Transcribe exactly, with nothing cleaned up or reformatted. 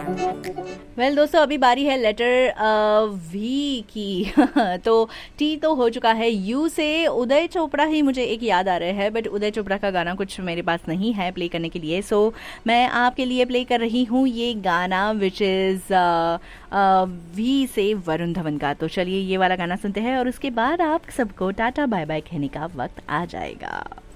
Well well, दोस्तों अभी बारी है लेटर वी की तो टी तो हो चुका है, यू से उदय चोपड़ा ही मुझे एक याद आ रहा है, बट उदय चोपड़ा का गाना कुछ मेरे पास नहीं है प्ले करने के लिए, सो so, मैं आपके लिए प्ले कर रही हूँ ये गाना विच इज़ वी से वरुण धवन का। तो चलिए ये वाला गाना सुनते हैं और उसके बाद आप सबको टाटा बाय बाय कहने का वक्त आ जाएगा।